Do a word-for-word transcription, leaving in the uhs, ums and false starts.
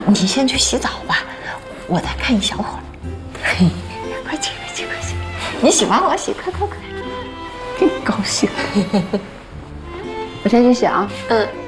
你先去洗澡吧，我再看一小会儿。嘿，快去快去快去！你喜欢我洗，快快快！真高兴。 我先去洗啊。 嗯。